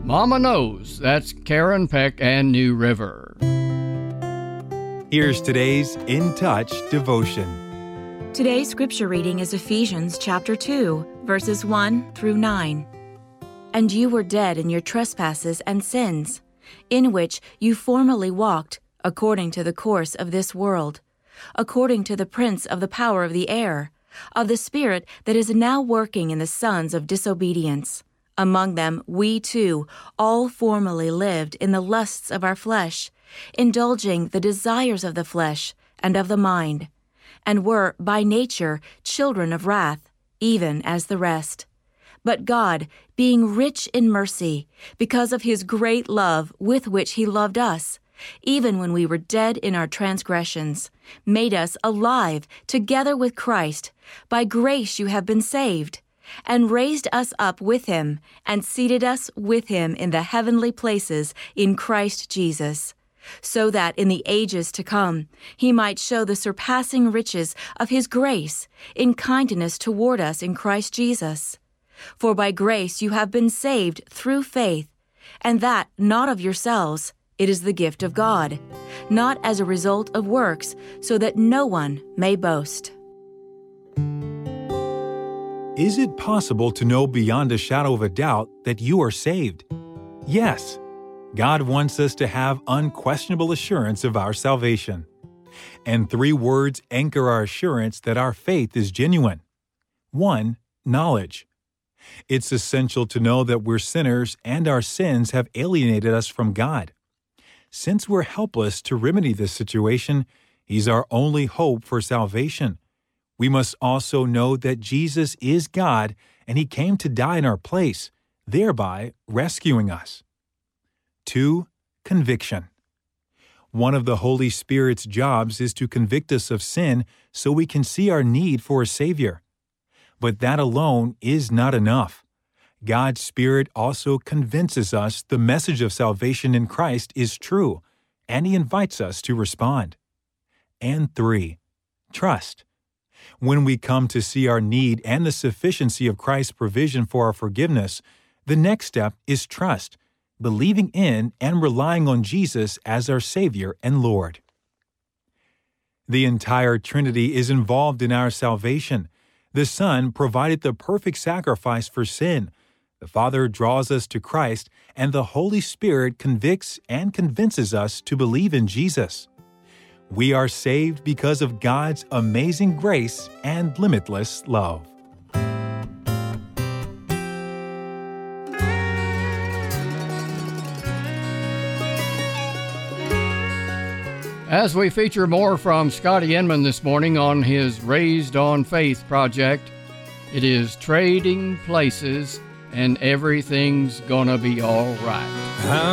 Mama knows. That's Karen Peck and New River. Here's today's In Touch devotion. Today's scripture reading is Ephesians chapter 2, verses 1 through 9. And you were dead in your trespasses and sins, in which you formerly walked, according to the course of this world, according to the prince of the power of the air, of the spirit that is now working in the sons of disobedience. Among them we too all formerly lived in the lusts of our flesh, indulging the desires of the flesh and of the mind, and were by nature children of wrath, even as the rest. But God, being rich in mercy, because of his great love with which he loved us, even when we were dead in our transgressions, made us alive together with Christ. By grace you have been saved, and raised us up with him, and seated us with him in the heavenly places in Christ Jesus, so that in the ages to come he might show the surpassing riches of his grace in kindness toward us in Christ Jesus. For by grace you have been saved through faith, and that not of yourselves, it is the gift of God, not as a result of works, so that no one may boast. Is it possible to know beyond a shadow of a doubt that you are saved? Yes. God wants us to have unquestionable assurance of our salvation. And 3 words anchor our assurance that our faith is genuine. 1. Knowledge. It's essential to know that we're sinners and our sins have alienated us from God. Since we're helpless to remedy this situation, He's our only hope for salvation. We must also know that Jesus is God and He came to die in our place, thereby rescuing us. 2. Conviction. One of the Holy Spirit's jobs is to convict us of sin so we can see our need for a Savior. But that alone is not enough. God's Spirit also convinces us the message of salvation in Christ is true, and He invites us to respond. And 3. Trust. When we come to see our need and the sufficiency of Christ's provision for our forgiveness, the next step is trust, believing in and relying on Jesus as our Savior and Lord. The entire Trinity is involved in our salvation. The Son provided the perfect sacrifice for sin. The Father draws us to Christ, and the Holy Spirit convicts and convinces us to believe in Jesus. We are saved because of God's amazing grace and limitless love. As we feature more from Scotty Inman this morning on his Raised on Faith project, it is trading places and everything's gonna be all right.